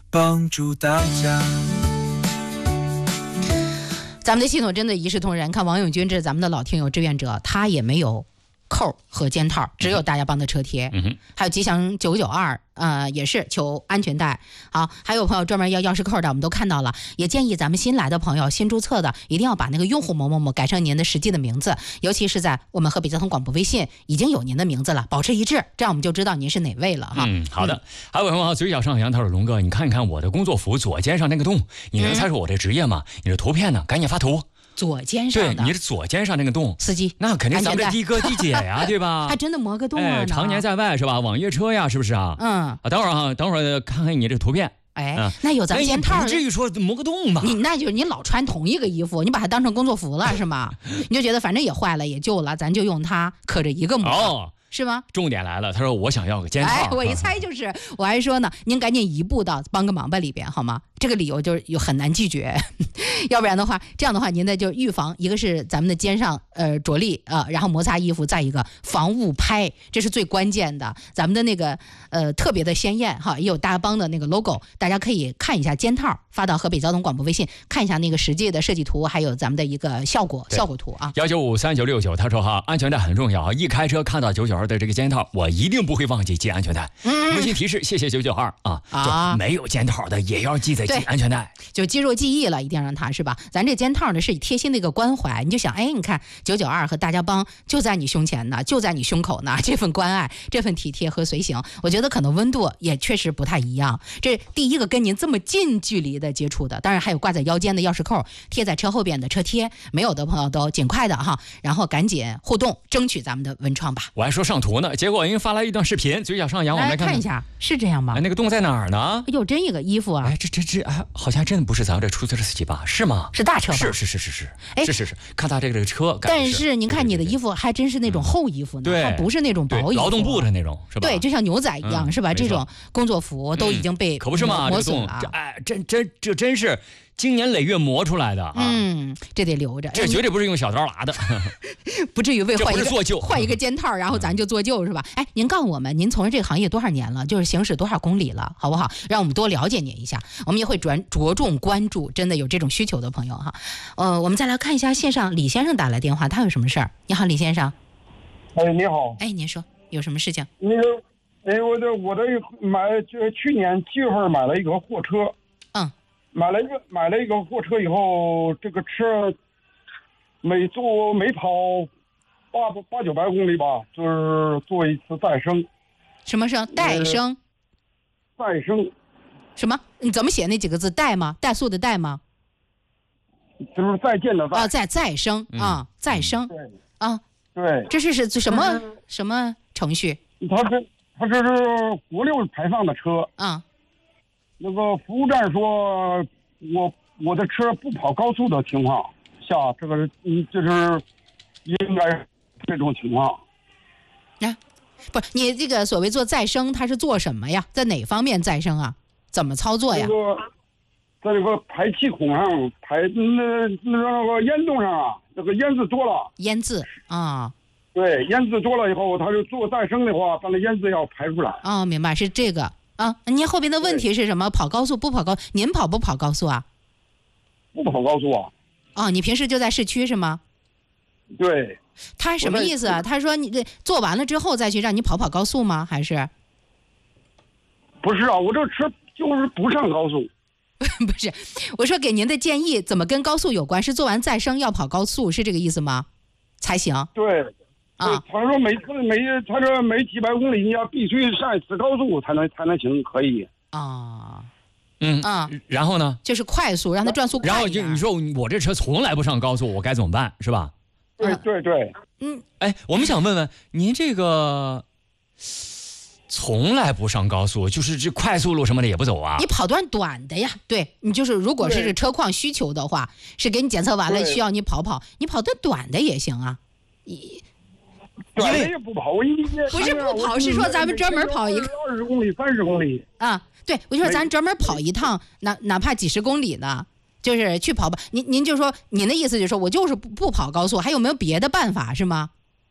帮助大家。 咱们的系统真的一视同仁，看王永军这是咱们的老听友志愿者，他也没有扣和肩套，只有大家帮的车贴，还有吉祥992，也是求安全带。好，还有朋友专门要钥匙扣的，我们都看到了，也建议咱们新来的朋友、新注册的，一定要把那个用户某某某改成您的实际的名字，尤其是在我们河北交通广播微信已经有您的名字了，保持一致，这样我们就知道您是哪位了哈。 好的。还有朋友嘴角上扬，他说龙哥，你看一看我的工作服左肩上那个洞，你能猜出我的职业吗？你的图片呢？赶紧发图。 左肩上的， 对，你是左肩上那个洞， 司机， 那肯定咱们的的哥的姐呀，对吧？ 还真的磨个洞啊！ 常年在外是吧？网约车呀，是不是啊？等会儿看看你这图片。 那有咱肩套， 不至于说磨个洞吧？ 那就是你老穿同一个衣服，你把它当成工作服了是吗？你就觉得反正也坏了也旧了，咱就用它刻着一个模。是吗？ 重点来了，他说我想要个肩套。 我一猜就是，我还说呢，您赶紧移步到帮个忙吧里边好吗？这个理由就是很难拒绝，要不然的话，这样的话您呢就预防，一个是咱们的肩上着力然后摩擦衣服，再一个防误拍，这是最关键的。咱们的那个特别的鲜艳哈，也有大帮的那个 logo， 大家可以看一下肩套，发到河北交通广播微信，看一下那个实际的设计图，还有咱们的一个效果图啊。 1953969，他说哈，安全带很重要，一开车看到992的这个肩套，我一定不会忘记系安全带。温馨提示，谢谢992啊，没有肩套的也要记得系安全带， 就肌肉记忆了，一定让他是吧？咱这肩套呢是贴心的一个关怀，你就想，你看992和大家帮就在你胸前呢，就在你胸口呢，这份关爱，这份体贴和随行，我觉得可能温度也确实不太一样。这第一个跟您这么近距离的接触的，当然还有挂在腰间的钥匙扣，贴在车后边的车贴，没有的朋友都尽快的哈，然后赶紧互动，争取咱们的文创吧。 我还说上图呢，结果人发来一段视频，嘴角上扬，我们来看一下，是这样吗？ 那个洞在哪儿呢？ 有真一个衣服啊！ 这好像真的不是咱们这出租车司机吧？是吗？ 是大车吧？ 是，看他这个车。 但是您看你的衣服还真是那种厚衣服呢， 对， 它不是那种薄衣服， 劳动部的那种，是吧？ 对，就像牛仔一样，是吧？这种工作服都已经被可不是嘛？ 磨损了。 这真是经年累月磨出来的啊！ 这得留着， 这绝对不是用小刀拉的， 不至于为换一个肩套，然后咱就做旧是吧？您告诉我们，您从事这个行业多少年了？就是行驶多少公里了，好不好？让我们多了解您一下，我们也会着重关注，真的有这种需求的朋友哈。我们再来看一下线上李先生打来电话，他有什么事儿？你好，李先生。 你好。 您说有什么事情？ 我去年7月份买了一个货车。买了一个货车以后，这个车每跑800-900公里吧，就是做一次再生。 什么声？再生？ 再生。 什么？你怎么写那几个字？怠吗？怠速的怠吗？ 就是再见的再。 再生啊，再生。 对啊， 对。 这是什么程序？ 它这是国六排放的车啊。 那个服务站说，我的车不跑高速的情况下，这个就是应该这种情况。 不是你这个所谓做再生，它是做什么呀？在哪方面再生啊？怎么操作呀？ 在这个排气孔上那个烟洞上啊，这个烟渍多了。 烟渍啊。 对，烟渍多了以后，它就做再生的话，把那烟渍要排出来。 明白，是这个。您后边的问题是什么？跑高速不跑高？您跑不跑高速啊？ 不跑高速啊。 你平时就在市区是吗？ 对。 他什么意思啊？他说你这做完了之后再去让你跑高速吗？还是？ 不是啊，我这车就是不上高速。 不是，我说给您的建议怎么跟高速有关？是做完再生要跑高速，是这个意思吗？才行。 对。他说他说每几百公里你要必须上一次高速才能行，可以。 然后呢？ 就是快速，让它转速快一点。 然后就你说我这车从来不上高速，我该怎么办？是吧？ 对。 我们想问问您这个从来不上高速，就是这快速路什么的也不走啊？ 你跑段短的呀？对，你就是如果是车况需求的话，是给你检测完了需要你跑，你跑段短的也行啊。 短的也不跑， 不是不跑，是说咱们专门跑一个 20公里、30公里啊。对，我就说咱专门跑一趟，哪怕几十公里呢，就是去跑吧。您就说您的意思就是说我就是不跑高速，还有没有别的办法是吗？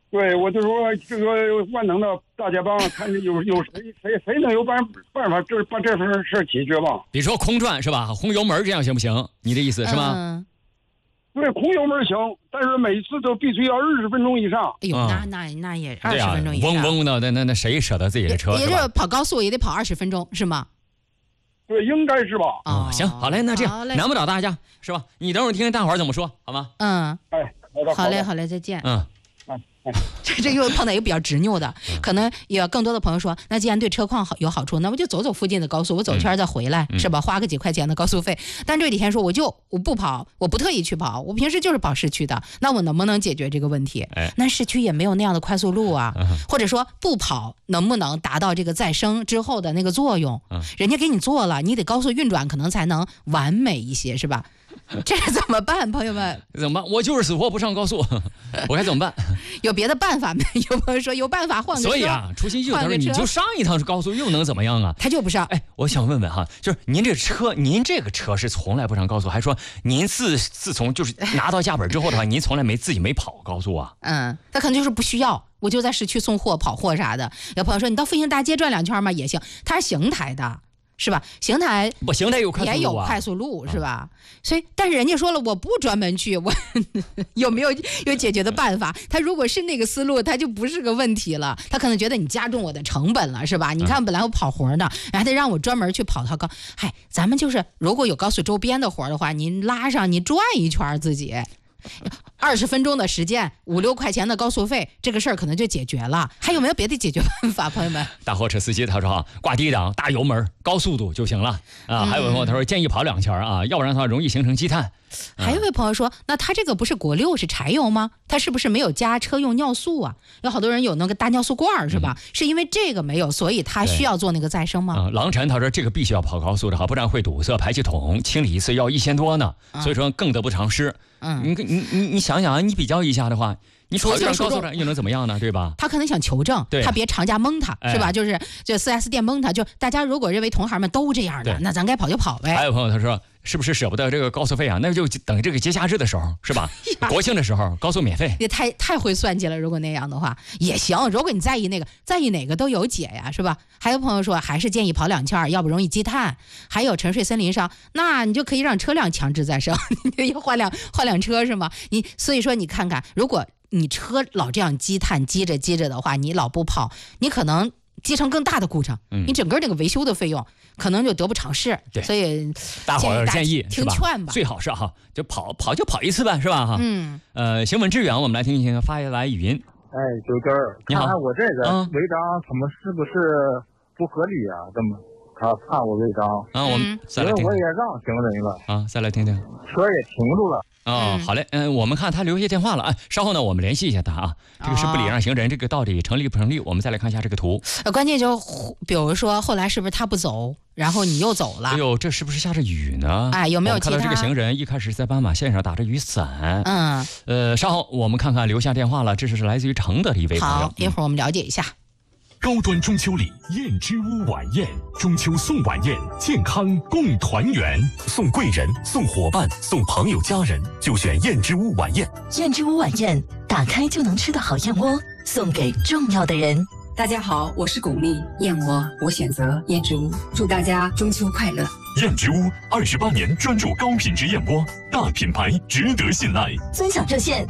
对，我就说这个万能的大家帮，看有谁能有办法把这份事解决吧？ 比如说空转是吧？轰油门这样行不行？你的意思是吗？ 对，空油门行，但是每次都必须要20分钟以上。 哎呦，那也20分钟以上。 嗡嗡的，那谁舍得自己的车？ 也就是跑高速也得跑20分钟是吗？ 对，应该是吧？ 行，好嘞，那这样难不倒大家是吧？你等会儿听听大伙儿怎么说，好吗？ 哎， 好嘞，再见。 这又碰到一个比较执拗的，可能也更多的朋友说，那既然对车况有好处，那我就走附近的高速，我走圈再回来，是吧？花个几块钱的高速费。但这几天说我不跑，我不特意去跑，我平时就是跑市区的，那我能不能解决这个问题？那市区也没有那样的快速路啊，或者说不跑能不能达到这个再生之后的那个作用？人家给你做了，你得高速运转，可能才能完美一些，是吧？这怎么办，朋友们？ 怎么办？我就是死活不上高速，我该怎么办？ 有别的办法没？有朋友说有办法换个车。 所以啊，初心就在这，你就上一趟高速又能怎么样啊？ 他就不上。 哎，我想问问哈，就是您这个车是从来不上高速，还说您自从就是拿到驾本之后的话，您从来自己没跑高速啊？ 他可能就是不需要，我就在市区送货、跑货啥的。有朋友说你到复兴大街转2圈嘛也行，他是邢台的。是吧？邢台有快速路也有快速路是吧？所以，但是人家说了，我不专门去，我有没有解决的办法？他如果是那个思路，他就不是个问题了。他可能觉得你加重我的成本了，是吧？你看，本来我跑活呢，还得让我专门去跑套高。嗨，咱们就是如果有高速周边的活的话，您拉上，你转一圈自己。20分钟的时间，5、6块钱的高速费，这个事儿可能就解决了。还有没有别的解决办法，朋友们？ 大货车司机他说挂低档、大油门、高速度就行了啊。还有朋友他说建议跑2圈啊，要不然的话容易形成积碳。 还有位朋友说，那他这个不是国6是柴油吗？他是不是没有加车用尿素啊？有好多人有那个大尿素罐是吧？是因为这个没有，所以他需要做那个再生吗？ 郎晨他说这个必须要跑高速的哈，不然会堵塞排气筒，清理一次要1000多呢，所以说更得不偿失。你想想啊，你比较一下的话，你跑一段高速上又能怎么样呢？对吧？ 他可能想求证，他别厂家蒙他，是吧？就 4S 店蒙他，就大家如果认为同行们都这样的，那咱该跑就跑呗。 还有朋友他说，是不是舍不得这个高速费啊？那就等这个节假日的时候，是吧？国庆的时候高速免费。 也太会算计了，如果那样的话也行。如果你在意哪个都有解呀，是吧？还有朋友说，还是建议跑2圈，要不容易积碳。还有沉睡森林上，那你就可以让车辆强制再生，你换辆车是吗？所以说你看看，如果你车老这样积碳积着的话，你老不跑，你可能积成更大的故障，你整个这个维修的费用可能就得不偿失。 对， 所以大伙儿建议听劝吧， 最好是哈，就跑一次呗，是吧？哈，行稳致远，我们来听一听发来语音。 哎，九根儿，看看我这个违章，他们是不是不合理啊？这么他判我违章啊？我们再来听听， 因为我也让行人了啊，再来听听， 车也停住了。 好嘞，我们看他留下电话了，稍后呢我们联系一下他啊。这个是不礼让行人，这个到底成立不成立？我们再来看一下这个图。 关键就比如说后来是不是他不走，然后你又走了？ 哎呦，这是不是下着雨呢？ 哎，有没有其他？ 看到这个行人一开始在斑马线上打着雨伞。稍后我们看看留下电话了，这是来自于承德的一位朋友。 好，一会儿我们了解一下。 高端中秋礼燕之屋晚宴，中秋送晚宴，健康共团圆，送贵人，送伙伴，送朋友家人，就选燕之屋晚宴。 燕之屋晚宴，打开就能吃的好燕窝，送给重要的人。 大家好，我是巩俐，燕窝我选择燕之屋，祝大家中秋快乐。 燕之屋28年专注高品质燕窝，大品牌值得信赖。 尊享热线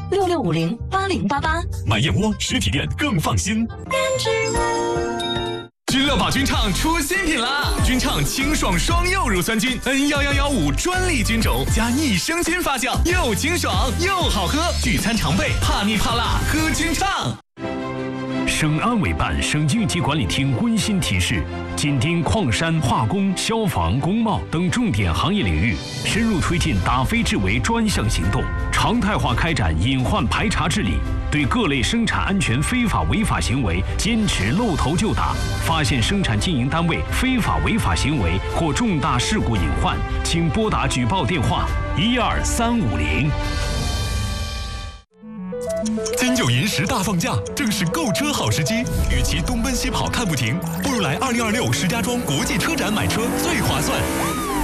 66508088， 买燕窝实体店更放心。 燕之屋。 君乐宝菌畅出新品啦！菌畅清爽双柚乳酸菌 N11115专利菌种，加益生菌发酵，又清爽又好喝。聚餐常备，怕腻怕辣，喝菌畅。 省安委办、省应急管理厅温馨提示：紧盯矿山、化工、消防、工贸等重点行业领域，深入推进打非治为专项行动，常态化开展隐患排查治理，对各类生产安全非法违法行为坚持露头就打。发现生产经营单位非法违法行为或重大事故隐患，请拨打举报电话12350。 金九银10大放假，正是购车好时机。与其东奔西跑看不停，不如来2026石家庄国际车展买车最划算。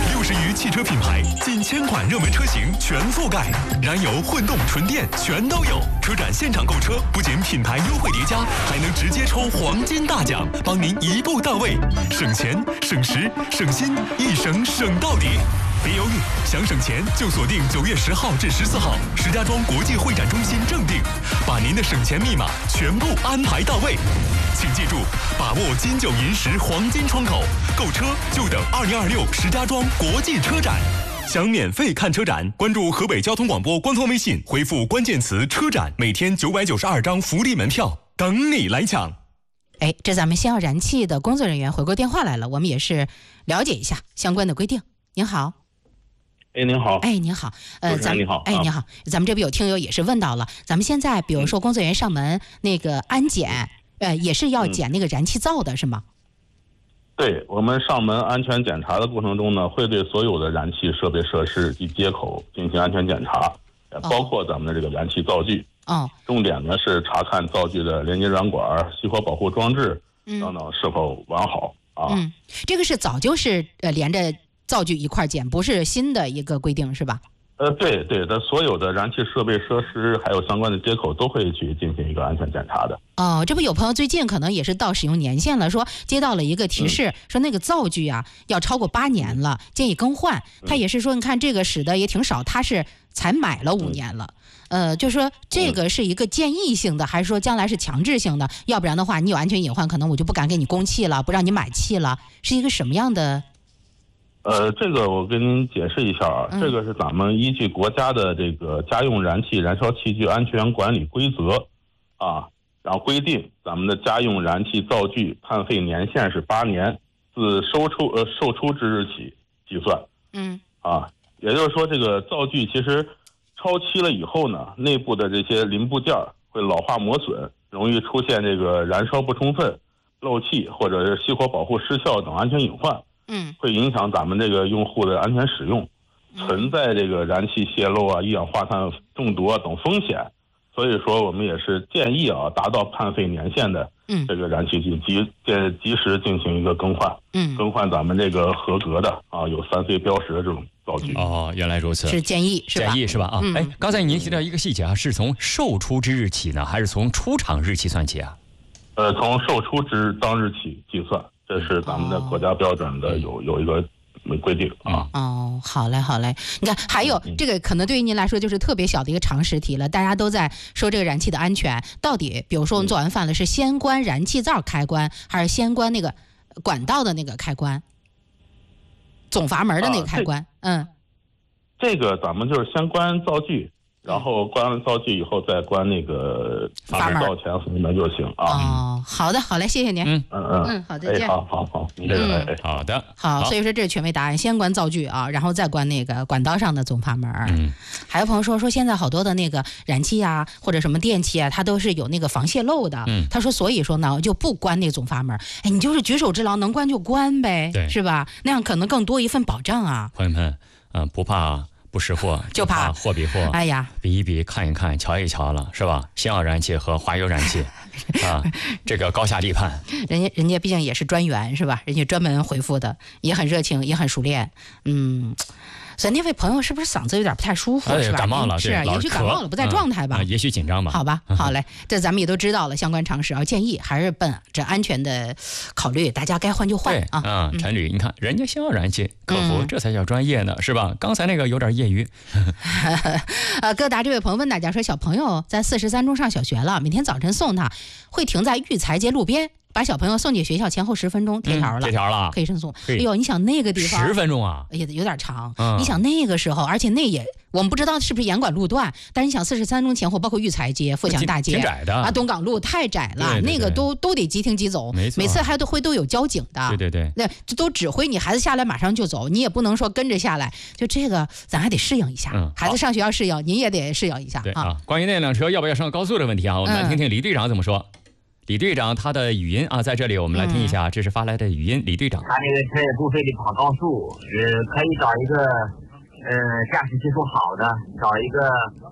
60余汽车品牌，近1000款热门车型全覆盖，燃油、混动、纯电全都有。车展现场购车，不仅品牌优惠叠加，还能直接抽黄金大奖，帮您一步到位，省钱、省时、省心，一省省到底。别犹豫，想省钱就锁定9月10号至14号，石家庄国际会展中心正定，把您的省钱密码全部安排到位。请记住，把握金9银10黄金窗口，购车就等2026石家庄国际车展。想免费看车展，关注河北交通广播官方微信，回复关键词车展，每天992张福利门票等你来抢。 哎，这咱们先要燃气的工作人员回过电话来了，我们也是了解一下相关的规定。您好。 哎，您好。 哎，您好。 你好。 哎，您好。咱们这边有听友也是问到了，咱们现在比如说工作人员上门那个安检，也是要检那个燃气灶的是吗？ 对，我们上门安全检查的过程中呢，会对所有的燃气设备设施及接口进行安全检查，包括咱们的这个燃气灶具。重点呢是查看灶具的连接软管、熄火保护装置等等是否完好啊。 这个是早就是连着灶具一块检，不是新的一个规定是吧？ 对，它所有的燃气设备设施还有相关的接口都会去进行一个安全检查的。 这不有朋友最近可能也是到使用年限了，说接到了一个提示，说那个灶具啊要超过8年了，建议更换。他也是说，你看这个使的也挺少，他是才买了5年了。就说这个是一个建议性的，还是说将来是强制性的？要不然的话，你有安全隐患，可能我就不敢给你供气了，不让你买气了，是一个什么样的？ 这个我跟您解释一下啊，这个是咱们依据国家的这个家用燃气燃烧器具安全管理规则啊，然后规定咱们的家用燃气灶具碳费年限是8年，自售出之日起计算。也就是说这个灶具其实超期了以后呢，内部的这些零部件会老化磨损，容易出现这个燃烧不充分、漏气或者是熄火保护失效等安全隐患。会影响咱们这个用户的安全使用，存在这个燃气泄漏啊、一氧化碳中毒啊等风险。所以说我们也是建议啊，达到碳费年限的这个燃气具及时进行一个更换。更换咱们这个合格的啊，有3C 标识的这种灶具。 原来如此， 是建议是吧？ 建议是吧？刚才您提到一个细节啊，是从售出之日起呢，还是从出厂日起算起啊？ 从售出之当日起计算。这是咱们的国家标准的有一个规定啊。 好嘞，你看还有这个可能对于您来说就是特别小的一个常识题了。大家都在说这个燃气的安全，到底比如说我们做完饭了，是先关燃气灶开关，还是先关那个管道的那个开关，总阀门的那个开关？ 这个咱们就是先关灶具，然后关完灶具以后再关那个阀门前阀门就行啊。 好的，好嘞，谢谢您。好，再见。 好，你这个好的， 好，所以说这是权威答案，先关灶具啊，然后再关那个管道上的总阀门。还有朋友说现在好多的那个燃气啊或者什么电器啊，它都是有那个防泄漏的。他说所以说呢就不关那个总阀门，你就是举手之劳，能关就关呗，是吧？那样可能更多一份保障啊。 朋友们，不怕不识货， 就怕货比货。 哎呀， 比一比，看一看，瞧一瞧了，是吧？星耀燃气和华油燃气啊，这个高下立判。 人家毕竟也是专员是吧？人家专门回复的，也很热情，也很熟练。所以那位朋友是不是嗓子有点不太舒服，是吧？ 感冒了， 是也许感冒了，不在状态吧？ 也许紧张吧。 好吧，好嘞，这咱们也都知道了相关常识啊，建议还是奔着安全的考虑，大家该换就换啊。 陈旅，你看人家星耀燃气客服这才叫专业呢，是吧？刚才那个有点业余。 哥达这位朋友问大家说，小朋友在43中上小学了，每天早晨送他会停在育才街路边，把小朋友送进学校前后10分钟，贴条了，可以申诉。哎呦，你想那个地方 10分钟啊， 有点长。你想那个时候，而且那也我们不知道是不是严管路段，但是你想43中前后，包括育才街、富强大街， 挺窄的啊，东港路太窄了，那个都得即停即走，每次还都有交警的， 对， 那都指挥你孩子下来马上就走，你也不能说跟着下来，就这个咱还得适应一下，孩子上学要适应，您也得适应一下啊。关于那辆车要不要上高速的问题啊，我们来听听李队长怎么说。李队长他的语音啊，在这里我们来听一下，这是发来的语音。李队长， 他这个车也不非得跑高速，可以找一个驾驶技术好的，找一个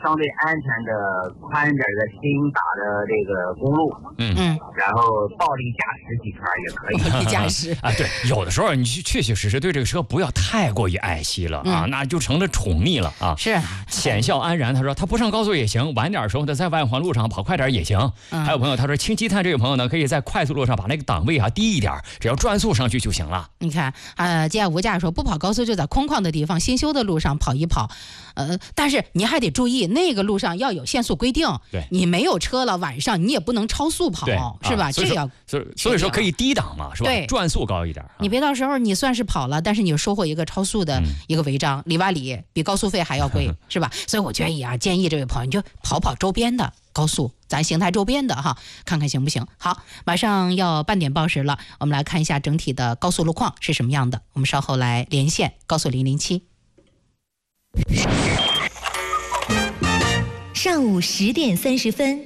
相对安全的宽点的新打的这个公路，然后暴力驾驶几圈也可以。 暴力驾驶啊，对，有的时候你确实对这个车不要太过于爱惜了啊，那就成了宠溺了啊。 是， 浅笑安然他说他不上高速也行，晚点的时候他在外环路上跑快点也行。还有朋友他说氢积碳这位朋友呢，可以在快速路上把那个档位低一点，只要转速上去就行了。 你看接下来吴价说不跑高速就在空旷的地方新修的路上跑一跑，但是你还得注意那个路上要有限速规定， 对， 你没有车了晚上你也不能超速跑，是吧？这要所以说可以低档嘛，是吧？ 对， 转速高一点， 你别到时候你算是跑了，但是你收获一个超速的一个违章，里外里比高速费还要贵，是吧？所以我建议这位朋友你就跑周边的高速，咱邢台周边的哈，看看行不行？好，马上要8点报时了，我们来看一下整体的高速路况是什么样的。我们稍后来连线高速007。 上午10点30分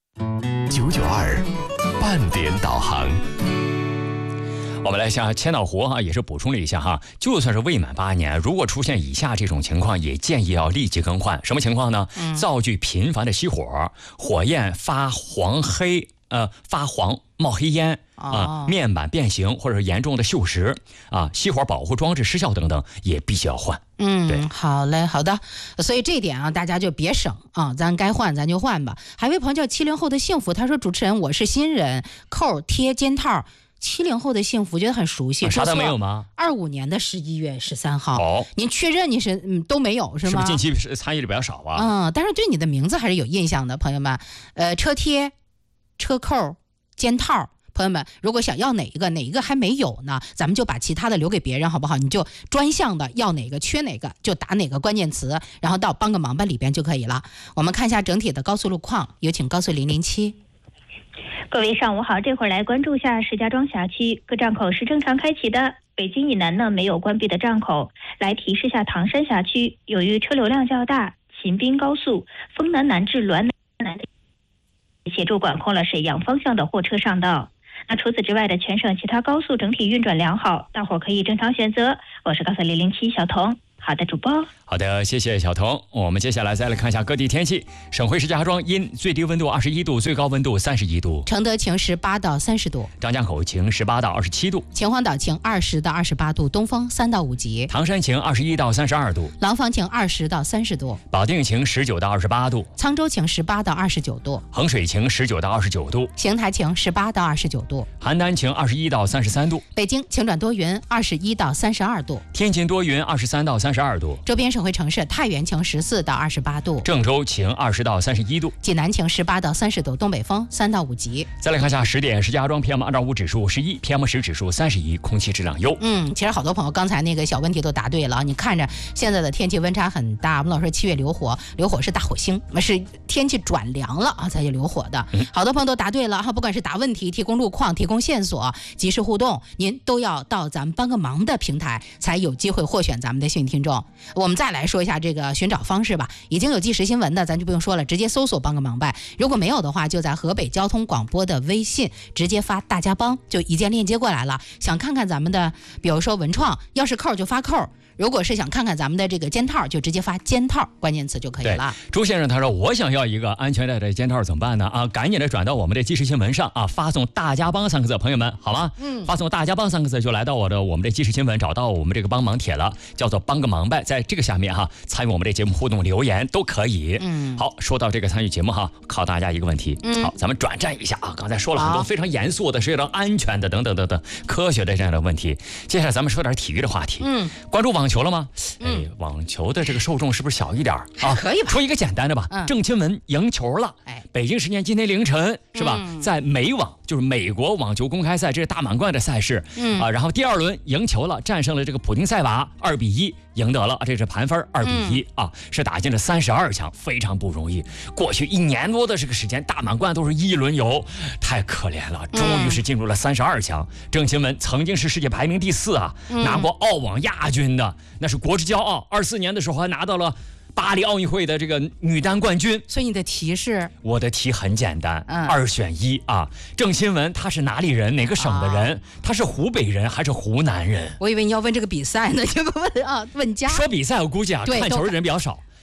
，992半点导航。 我们来下千岛湖也是补充了一下哈，就算是未满8年，如果出现以下这种情况，也建议要立即更换。什么情况呢？灶具频繁的熄火，火焰发黄冒黑烟面板变形或者是严重的锈蚀熄火保护装置失效等等，也必须要换。对， 好嘞，好的。所以这一点大家就别省咱该换咱就换吧。还有位朋友叫70后的幸福，他说主持人我是新人，扣贴肩套。70后的幸福觉得很熟悉， 啥都没有吗 ？25年的11月13号，您确认你是都没有是吗？ 是不是近期参与的比较少啊？ 但是对你的名字还是有印象的，朋友们。车贴、车扣、肩套，朋友们，如果想要哪一个还没有呢，咱们就把其他的留给别人，好不好？你就专项的要哪个缺哪个，就打哪个关键词，然后到帮个忙吧里边就可以了。我们看一下整体的高速路况，有请高速007。 各位上午好，这会儿来关注一下石家庄辖区各站口是正常开启的，北京以南呢没有关闭的站口。来提示下唐山辖区，由于车流量较大，秦滨高速丰南南至滦南协助管控了沈阳方向的货车上道。那除此之外的全省其他高速整体运转良好，大伙可以正常选择。我是高速007小童。好的，主播。 好的，谢谢小童。我们接下来再来看一下各地天气。省会石家庄阴，最低温度21度，最高温度31度。 承德晴18到30度。 张家口晴18到27度。 秦皇岛晴20到28度，东风3到5级。 唐山晴21到32度。 廊坊晴20到30度。 保定晴19到28度。 沧州晴18到29度。 衡水晴19到29度。 邢台晴18到29度。 邯郸晴21到33度。 北京晴转多云21到32度。 天津多云23到32度。 周边省会城市太原晴14到28度。 郑州晴20到31度。 济南晴18到30度，东北风3到5级。 再来看一下10点，石家庄 PM2.5 指数11 ，PM10指数31，空气质量优。 其实好多朋友刚才那个小问题都答对了。你看着现在的天气温差很大，我们老说7月流火，流火是大火星，是天气转凉了才就流火的。好多朋友都答对了不管是答问题、提供路况、提供线索、及时互动，您都要到咱们帮个忙的平台才有机会获选咱们的幸运听众。我们再来说一下这个寻找方式吧。已经有即时新闻的咱就不用说了，直接搜索帮个忙呗。如果没有的话，就在河北交通广播的微信直接发大家帮，就一键链接过来了。想看看咱们的比如说文创，要是扣就发扣，如果是想看看咱们的这个肩套，就直接发肩套关键词就可以了。 朱先生他说我想要一个安全带的肩套怎么办呢？赶紧的转到我们的即时新闻上发送大家帮3个字，朋友们好吗？发送大家帮3个字就来到我们的即时新闻，找到我们这个帮忙帖了，叫做帮个忙呗，在这个下面参与我们的节目互动留言都可以。好，说到这个参与节目考大家一个问题。好，咱们转战一下刚才说了很多非常严肃的、是有点安全的等等等等科学的这样的问题。接下来咱们说点体育的话题。关注网球了吗？网球的这个受众是不是小一点可以吧？ 说一个简单的吧。郑钦文赢球了。北京时间今天凌晨是吧？在美网，就是美国网球公开赛，这是大满贯的赛事。然后第2轮赢球了，战胜了这个普丁塞娃2-1赢得了，这是盘分2-1是打进了32强，非常不容易。过去1年多的这个时间，大满贯都是1轮游，太可怜了。终于是进入了32强。郑钦文曾经是世界排名第4拿过澳网亚军的，那是国之骄傲。24年的时候还拿到了巴黎奥运会的这个女单冠军。 所以你的题是？ 我的题很简单，2选1郑钦文他是哪里人？哪个省的人？他是湖北人还是湖南人？ 我以为你要问这个比赛呢，就问问家。 说比赛我估计看球的人比较少。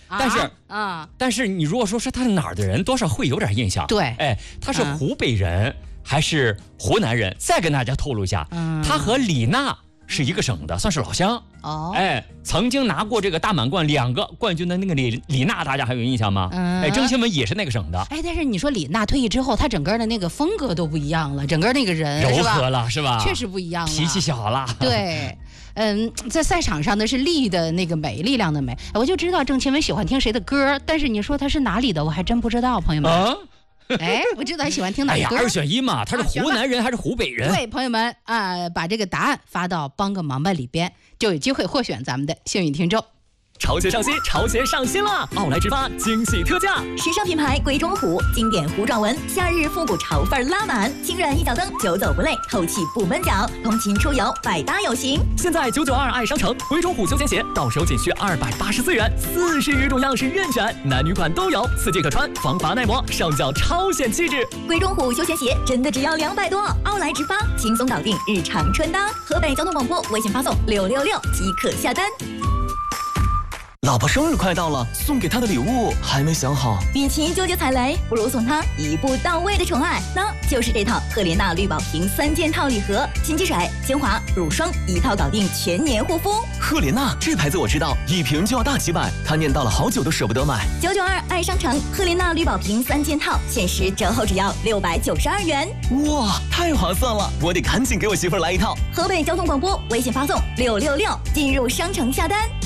但是你如果说是他是哪儿的人，多少会有点印象。 对， 哎，他是湖北人还是湖南人？再跟大家透露一下，他和李娜是一个省的，算是老乡。哎，曾经拿过这个大满贯2个冠军的那个李娜，大家还有印象吗？哎，郑钦文也是那个省的。 哎，但是你说李娜退役之后，她整个的那个风格都不一样了，整个那个人柔和了，是吧？ 确实不一样了， 脾气小了。 对。在赛场上的是力的那个美，力量的美。我就知道郑钦文喜欢听谁的歌，但是你说他是哪里的，我还真不知道，朋友们。哎，我知道他喜欢听哪歌。 2选1嘛，他是湖南人还是湖北人？ 对，朋友们把这个答案发到帮个忙吧里边，就有机会获选咱们的幸运听众。 潮鞋上新，潮鞋上新了！奥莱直发惊喜特价， 时尚品牌龟中虎，经典糊状纹，夏日复古潮范拉满，轻软一脚蹬，久走不累，透气不闷脚，通勤出游百搭有型。 现在992爱商城龟中虎休闲鞋到手仅需284元，40余种样式任选，男女款都有，4季可穿，防滑耐磨，上脚超显气质。 龟中虎休闲鞋真的只要200多，奥莱直发轻松搞定日常穿搭。河北交通广播微信发送666即可下单。 老婆生日快到了，送给她的礼物还没想好。 与其纠结踩雷，不如送她一步到位的宠爱，那就是这套赫莲娜绿宝瓶3件套礼盒，新机水、精华、乳霜一套搞定全年护肤。 赫莲娜这牌子我知道，一瓶就要大几百，她念叨了好久都舍不得买。 992爱商城赫莲娜绿宝瓶3件套，限时折后只要692元。 哇，太划算了，我得赶紧给我媳妇儿来一套。 河北交通广播微信发送666进入商城下单。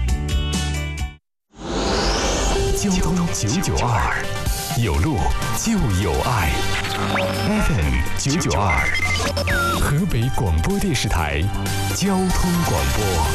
交通992，有路就有爱。FM 992，河北广播电视台交通广播。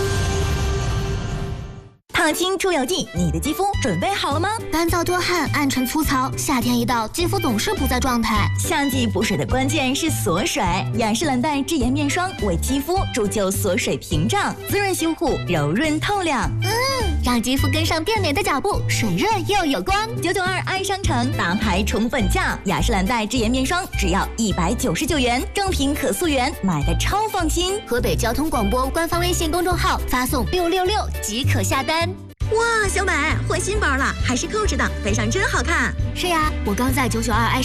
烫青出油剂，你的肌肤准备好了吗？ 干燥多汗，暗沉粗糙，夏天一到，肌肤总是不在状态。 夏季补水的关键是锁水，雅诗兰黛智妍面霜为肌肤铸就锁水屏障，滋润修护，柔润透亮。 让肌肤跟上变美的脚步，水润又有光。 992爱商城大牌宠粉价，雅诗兰黛智妍面霜只要199元，正品可溯源，买的超放心。 河北交通广播官方微信公众号发送666即可下单。 哇，小美换新包了，还是Coach的，背上真好看。 是呀，我刚在992爱